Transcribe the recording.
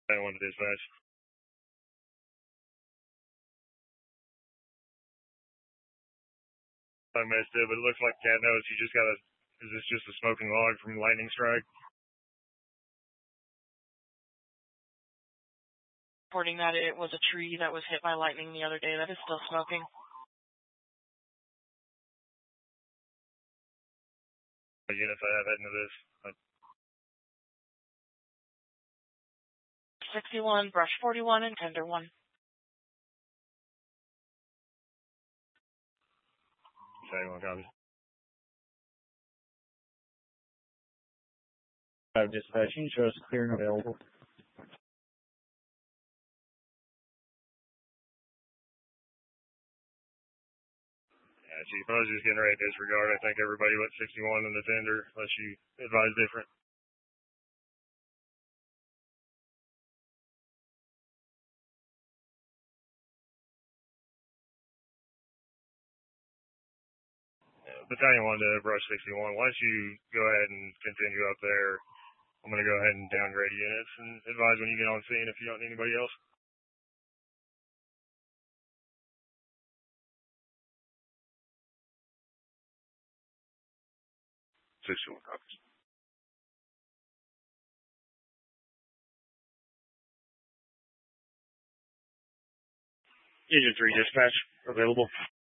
I want to dispatch. I missed it, but it looks like Cat knows you just got a. Is this just a smoking log from lightning strike? Reporting that it was a tree that was hit by lightning the other day that is still smoking. Units I have heading to this. 61, brush 41, and tender 1. Second one copies. Dispatching shows clear and available. Yeah, Chief, I was just getting ready to disregard. I think everybody went 61 in the tender, unless you advise different. Battalion 1 to brush 61. Why don't you go ahead and continue up there? I'm going to go ahead and downgrade units and advise when you get on scene if you don't need anybody else. 61 copies. Unit 3 dispatch available.